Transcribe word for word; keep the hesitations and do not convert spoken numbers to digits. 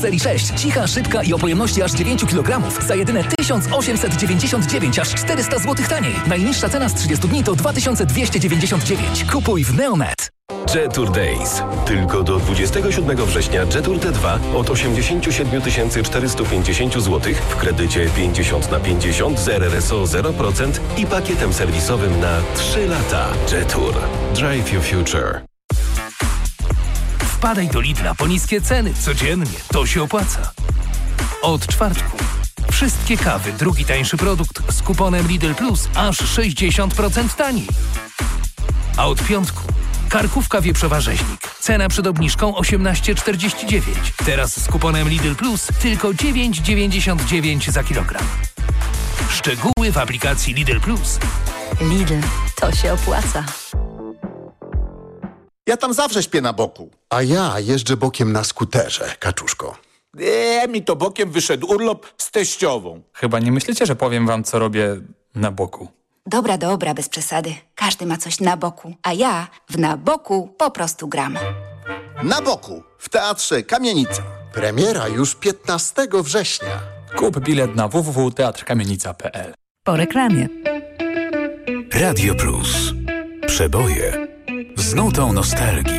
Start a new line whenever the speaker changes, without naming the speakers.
Serii sześć. Cicha, szybka i o pojemności aż dziewięć kilogramów za jedyne tysiąc osiemset dziewięćdziesiąt dziewięć, aż czterysta złotych taniej. Najniższa cena z trzydziestu dni to dwa tysiące dwieście dziewięćdziesiąt dziewięć. Kupuj w Neonet.
Jetour Days. Tylko do dwudziestego siódmego września Jetour T dwa od osiemdziesiąt siedem tysięcy czterysta pięćdziesiąt złotych w kredycie pięćdziesiąt na pięćdziesiąt z R R S O zero procent i pakietem serwisowym na trzy lata. Jetour. Drive your future.
Wpadaj do Lidla po niskie ceny codziennie. To się opłaca. Od czwartku. Wszystkie kawy, drugi tańszy produkt z kuponem Lidl Plus aż sześćdziesiąt procent taniej. A od piątku karkówka wieprzowa rzeźnik. Cena przed obniżką osiemnaście czterdzieści dziewięć. Teraz z kuponem Lidl Plus tylko dziewięć dziewięćdziesiąt dziewięć za kilogram. Szczegóły w aplikacji Lidl Plus.
Lidl, to się opłaca.
Ja tam zawsze śpię na boku.
A ja jeżdżę bokiem na skuterze, kaczuszko.
Eee, mi to bokiem wyszedł urlop z teściową.
Chyba nie myślicie, że powiem wam, co robię na boku.
Dobra, dobra, bez przesady. Każdy ma coś na boku, a ja w na boku po prostu gram.
Na boku, w Teatrze Kamienica.
Premiera już piętnastego września.
Kup bilet na w w w kropka teatr kamienica kropka p l.
Po reklamie.
Radio Plus. Przeboje z nutą nostalgii.